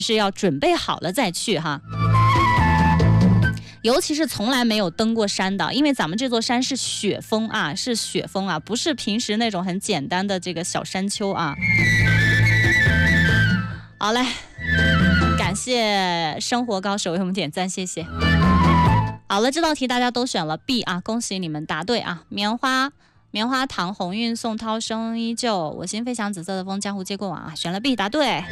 是要准备好了再去哈。尤其是从来没有登过山的，因为咱们这座山是雪峰啊，是雪峰啊，不是平时那种很简单的这个小山丘啊。好嘞，感谢生活高手为我们点赞，谢谢。好了，这道题大家都选了 B 啊，恭喜你们答对啊！棉花糖鸿运送涛声依旧，我心飞翔紫色的风江湖接过往啊，选了 B 答对。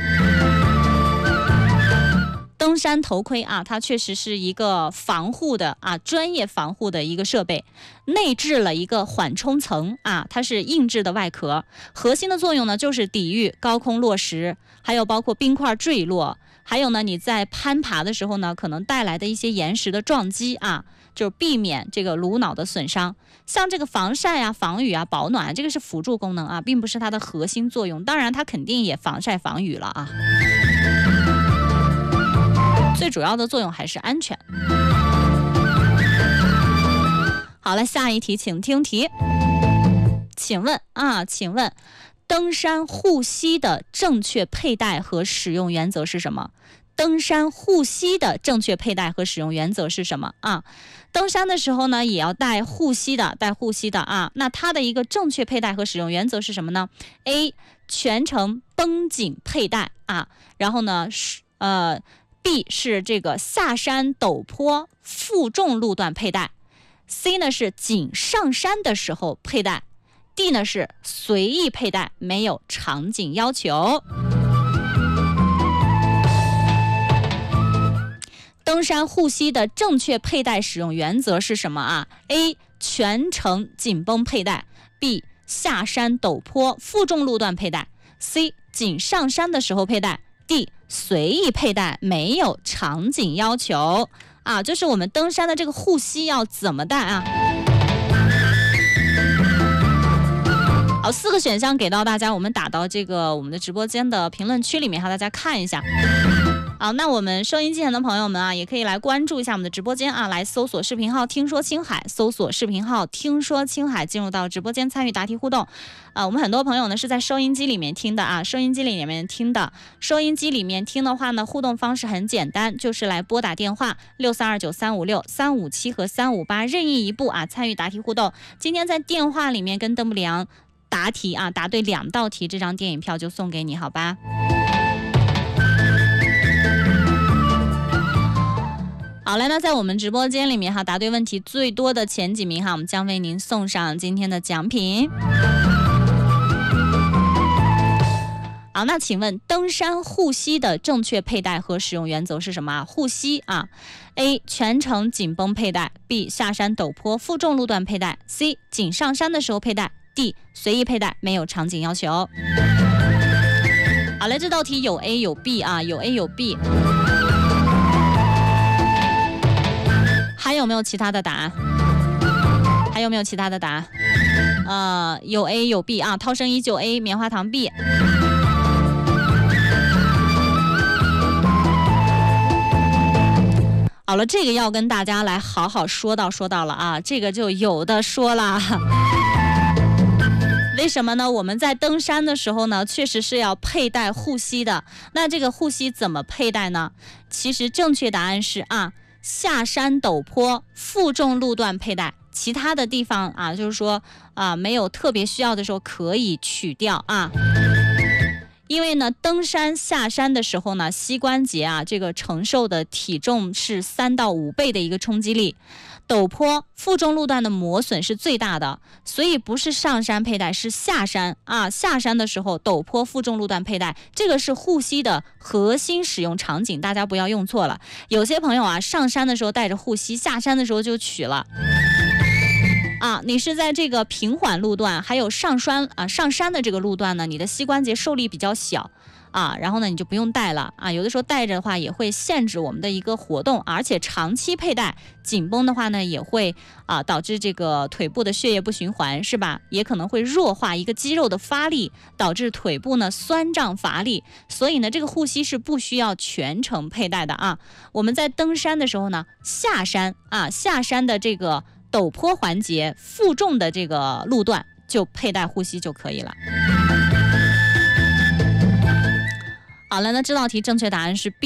登山头盔啊，它确实是一个防护的啊，专业防护的一个设备，内置了一个缓冲层啊，它是硬质的外壳，核心的作用呢就是抵御高空落石，还有包括冰块坠落，还有呢你在攀爬的时候呢可能带来的一些岩石的撞击啊，就是避免这个颅脑的损伤。像这个防晒啊、防雨啊、保暖，这个是辅助功能啊，并不是它的核心作用。当然它肯定也防晒防雨了啊。最主要的作用还是安全。好了，下一题，请听题。请问，登山护膝的正确佩戴和使用原则是什么？登山护膝的正确佩戴和使用原则是什么啊？登山的时候呢，也要带护膝的啊。那它的一个正确佩戴和使用原则是什么呢 ？A. 全程绷紧佩戴啊，然后呢B 是这个下山陡坡负重路段佩戴 ，C 呢是仅上山的时候佩戴 ，D 呢是随意佩戴，没有场景要求。登山护膝的正确佩戴使用原则是什么啊 ？A 全程紧绷佩戴 ，B 下山陡坡负重路段佩戴 ，C 仅上山的时候佩戴。D 随意佩戴，没有场景要求啊，就是我们登山的这个护膝要怎么戴啊？好，4个选项给到大家，我们打到这个我们的直播间的评论区里面，让大家看一下。好，那我们收音机前的朋友们啊，也可以来关注一下我们的直播间啊，来搜索视频号听说青海，搜索视频号听说青海，进入到直播间参与答题互动。我们很多朋友呢是在收音机里面听的啊，收音机里面听的话呢，互动方式很简单，就是来拨打电话6329356-357和358任意一部啊，参与答题互动。今天在电话里面跟邓布里昂答题啊，答对2道题，这张电影票就送给你，好吧？好了，那在我们直播间里面哈，答对问题最多的前几名哈，我们将为您送上今天的奖品。好，那请问登山护膝的正确佩戴和使用原则是什么啊？护膝啊 ，A 全程紧绷佩戴 ，B 下山陡坡负重路段佩戴 ，C 仅上山的时候佩戴 ，D 随意佩戴，没有场景要求。好了，这道题有 A 有 B 啊，有 A 有 B。还有没有其他的答案？有 A 有 B 啊，涛声依旧 A， 棉花糖 B。好了，这个要跟大家来好好说到了啊，这个就有的说了。为什么呢？我们在登山的时候呢，确实是要佩戴护膝的。那这个护膝怎么佩戴呢？其实正确答案是啊，下山陡坡负重路段佩戴，其他的地方啊，就是说啊，没有特别需要的时候可以取掉啊。因为呢，登山下山的时候呢，膝关节啊，这个承受的体重是3到5倍的一个冲击力，陡坡负重路段的磨损是最大的，所以不是上山佩戴，是下山啊。下山的时候陡坡负重路段佩戴，这个是护膝的核心使用场景，大家不要用错了。有些朋友啊，上山的时候带着护膝，下山的时候就取了。啊，你是在这个平缓路段，还有上山的这个路段呢，你的膝关节受力比较小啊，然后呢你就不用带了啊。有的时候带着的话也会限制我们的一个活动，而且长期佩戴紧绷的话呢，也会导致这个腿部的血液不循环，是吧？也可能会弱化一个肌肉的发力，导致腿部呢酸胀乏力。所以呢，这个护膝是不需要全程佩戴的啊。我们在登山的时候呢，下山的这个陡坡环节负重的这个路段就佩戴护膝就可以了。好了，那这道题正确答案是 B。